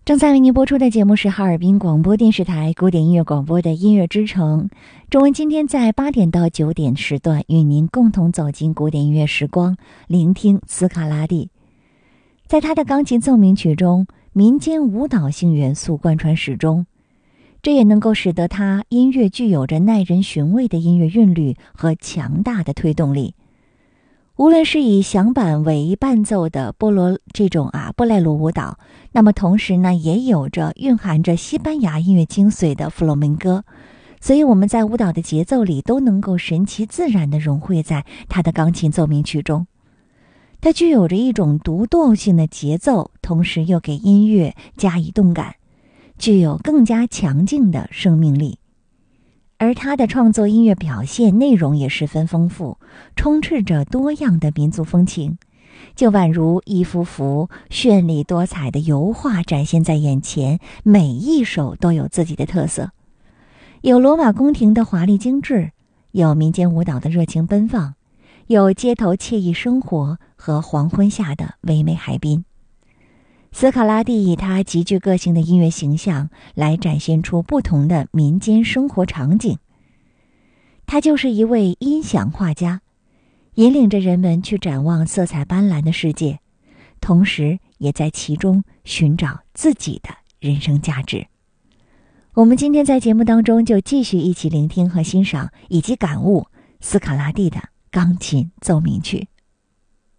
正在为您播出的节目是哈尔滨广播电视台古典音乐广播的音乐之城。中文今天在8点到9点时段与您共同走进古典音乐时光，聆听斯卡拉蒂。在他的钢琴奏鸣曲中，民间舞蹈性元素贯穿始终，这也能够使得他音乐具有着耐人寻味的音乐韵律和强大的推动力。无论是以响板为伴奏的波莱罗舞蹈，那么同时呢，也有着蕴含着西班牙音乐精髓的弗洛明戈，所以我们在舞蹈的节奏里都能够神奇自然地融汇在他的钢琴奏鸣曲中。它具有着一种独特性的节奏，同时又给音乐加以动感，具有更加强劲的生命力。而他的创作音乐表现内容也十分丰富，充斥着多样的民族风情，就宛如一幅幅绚丽多彩的油画展现在眼前，每一首都有自己的特色，有罗马宫廷的华丽精致，有民间舞蹈的热情奔放，有街头惬意生活和黄昏下的唯美海滨。斯卡拉蒂以他极具个性的音乐形象来展现出不同的民间生活场景。他就是一位音响画家，引领着人们去展望色彩斑斓的世界，同时也在其中寻找自己的人生价值。我们今天在节目当中就继续一起聆听和欣赏以及感悟斯卡拉蒂的钢琴奏鸣曲。